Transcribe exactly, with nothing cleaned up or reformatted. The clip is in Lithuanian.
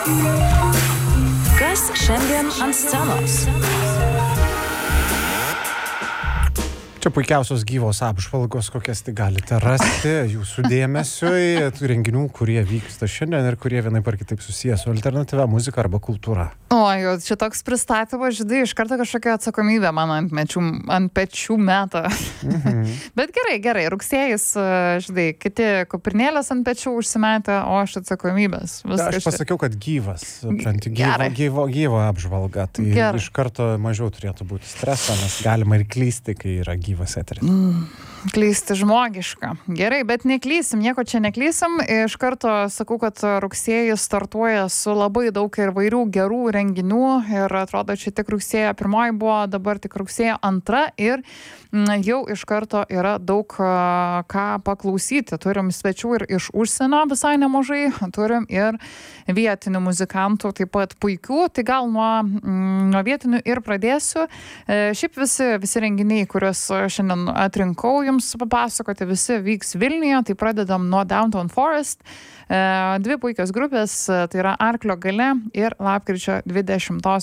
Kas šiandien ant scenos? Čia puikiausios gyvos apžvalgos, kokias tai galite rasti jūsų dėmesiui, tų renginių, kurie vyksta šiandien ir kurie vienaip ar kitaip susijęs su alternatyvia muzika arba kultūra. O, jau, čia toks pristatymas, žinai, iš karto kažkokia atsakomybė mano ant, mečių, ant pečių metą. Mhm. Bet gerai, gerai, rugsėjais, žinai, kiti kuprinėlės ant pečių užsimetę, o aš atsakomybės. Da, aš pasakiau, kad gyvas, pranti, gyvo, gyvo, gyvo apžvalga, tai gerai. Iš karto mažiau turėtų būti streso, nes galima ir klysti, kai yra gyvas. Mm, klysti žmogiška. Gerai, bet neklysim, nieko čia neklysim. Iš karto sakau, kad rugsėjis startuoja su labai daug ir vairių gerų renginių ir atrodo, čia tik rugsėjo pirmoji buvo, dabar tik rugsėjo antra ir jau iš karto yra daug ką paklausyti. Turim svečių ir iš užsienio visai nemažai, turim ir vietinių muzikantų taip pat puikių, tai gal nuo, nuo vietinių ir pradėsiu. Šiaip visi, visi renginiai, kuriuos šiandien atrinkau jums papasakoti, visi vyks Vilniuje, tai pradedam nuo Downtown Forest. Dvi puikios grupės, tai yra Arklio galia ir lapkričio dvidešimtos